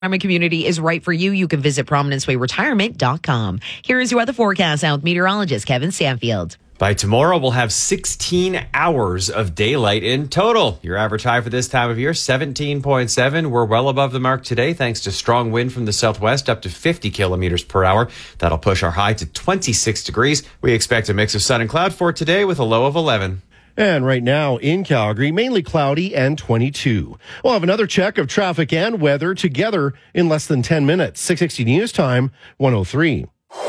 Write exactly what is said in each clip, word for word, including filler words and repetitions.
retirement community is right for you, you can visit prominence way retirement dot com. Here is your weather forecast out with meteorologist Kevin Stanfield. By tomorrow, we'll have sixteen hours of daylight in total. Your average high for this time of year, seventeen point seven. We're well above the mark today thanks to strong wind from the southwest up to fifty kilometers per hour. That'll push our high to twenty-six degrees. We expect a mix of sun and cloud for today with a low of eleven. And right now in Calgary, mainly cloudy and twenty-two. We'll have another check of traffic and weather together in less than ten minutes. six sixty News Time, one oh three.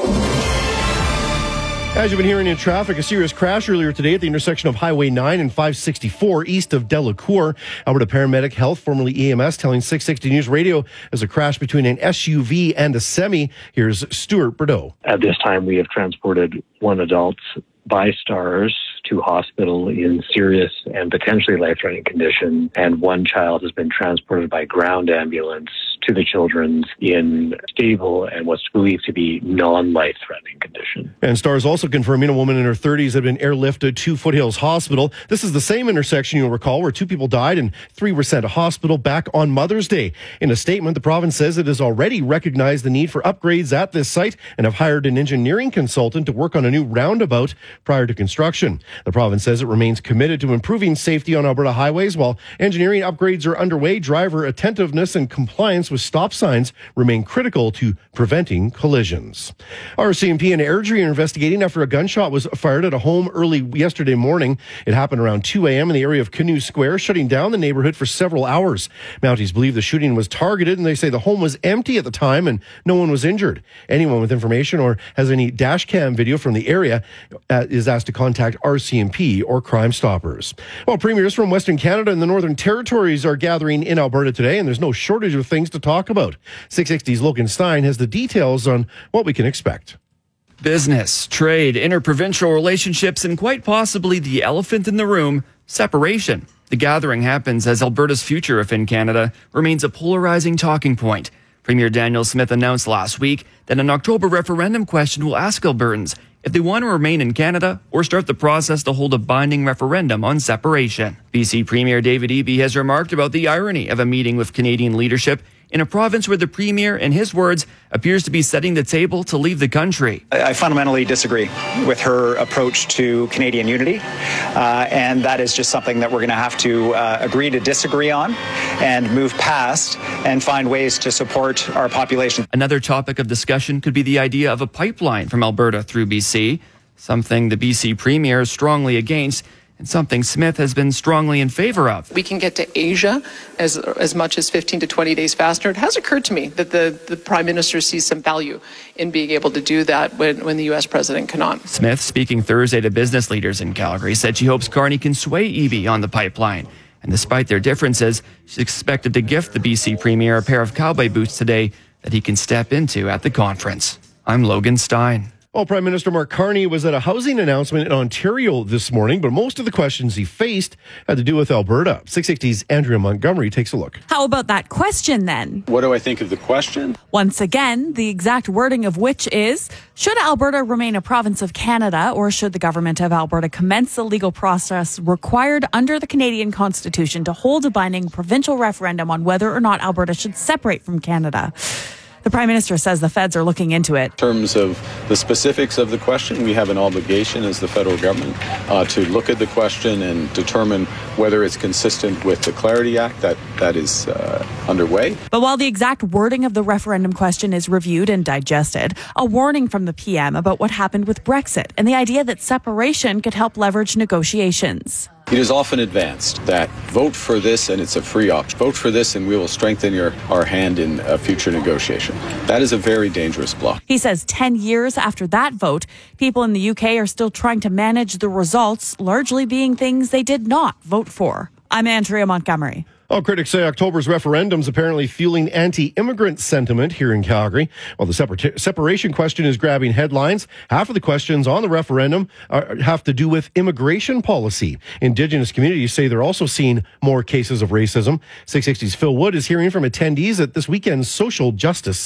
As you've been hearing in traffic, a serious crash earlier today at the intersection of Highway nine and five sixty-four east of Delacour. Alberta Paramedic Health, formerly E M S, telling six sixty News Radio there's a crash between an S U V and a semi. Here's Stuart Bordeaux. At this time, we have transported one adult by Stars to hospital in serious and potentially life-threatening condition, and one child has been transported by ground ambulance to the Children's in stable and what's believed to be non-life-threatening condition. And Stars also confirming a woman in her thirties had been airlifted to Foothills Hospital. This is the same intersection, you'll recall, where two people died and three were sent to hospital back on Mother's Day. In a statement, the province says it has already recognized the need for upgrades at this site and have hired an engineering consultant to work on a new roundabout prior to construction. The province says it remains committed to improving safety on Alberta highways. While engineering upgrades are underway, driver attentiveness and compliance with stop signs remain critical to preventing collisions. R C M P and Airdrie are investigating after a gunshot was fired at a home early yesterday morning. It happened around two a.m. in the area of Canoe Square, shutting down the neighborhood for several hours. Mounties believe the shooting was targeted, and they say the home was empty at the time and no one was injured. Anyone with information or has any dash cam video from the area uh, is asked to contact R C M P or Crime Stoppers. Well, premiers from Western Canada and the Northern Territories are gathering in Alberta today, and there's no shortage of things to talk about. six sixty's Logan Stein has the details on what we can expect. Business, trade, interprovincial relationships, and quite possibly the elephant in the room, separation. The gathering happens as Alberta's future, if in Canada, remains a polarizing talking point. Premier Daniel Smith announced last week that an October referendum question will ask Albertans if they want to remain in Canada or start the process to hold a binding referendum on separation. B C Premier David Eby has remarked about the irony of a meeting with Canadian leadership in a province where the Premier, in his words, appears to be setting the table to leave the country. I fundamentally disagree with her approach to Canadian unity, uh, and that is just something that we're going to have to uh, agree to disagree on and move past and find ways to support our population. Another topic of discussion could be the idea of a pipeline from Alberta through B C, something the B C Premier is strongly against, and something Smith has been strongly in favor of. We can get to Asia as as much as fifteen to twenty days faster. It has occurred to me that the, the Prime Minister sees some value in being able to do that when, when the U S President cannot. Smith, speaking Thursday to business leaders in Calgary, said she hopes Carney can sway Eby on the pipeline. And despite their differences, she's expected to gift the B C Premier a pair of cowboy boots today that he can step into at the conference. I'm Logan Stein. Well, Prime Minister Mark Carney was at a housing announcement in Ontario this morning, but most of the questions he faced had to do with Alberta. six sixty's Andrea Montgomery takes a look. How about that question then? What do I think of the question? Once again, the exact wording of which is, should Alberta remain a province of Canada, or should the government of Alberta commence the legal process required under the Canadian Constitution to hold a binding provincial referendum on whether or not Alberta should separate from Canada? The Prime Minister says the feds are looking into it. In terms of the specifics of the question, we have an obligation as the federal government uh, to look at the question and determine whether it's consistent with the Clarity Act that, that is uh, underway. But while the exact wording of the referendum question is reviewed and digested, a warning from the P M about what happened with Brexit and the idea that separation could help leverage negotiations. It is often advanced that vote for this and it's a free option. Vote for this and we will strengthen your, our hand in a future negotiation. That is a very dangerous bluff. He says ten years after that vote, people in the U K are still trying to manage the results, largely being things they did not vote for. I'm Andrea Montgomery. Well, critics say October's referendum's apparently fueling anti-immigrant sentiment here in Calgary. While the separa- separation question is grabbing headlines, half of the questions on the referendum are, have to do with immigration policy. Indigenous communities say they're also seeing more cases of racism. six sixty's Phil Wood is hearing from attendees at this weekend's Social Justice Summit.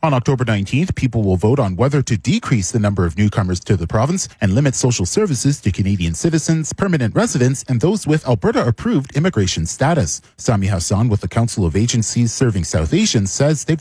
On October nineteenth, people will vote on whether to decrease the number of newcomers to the province and limit social services to Canadian citizens, permanent residents, and those with Alberta-approved immigration status. Sami Hassan with the Council of Agencies Serving South Asians says they've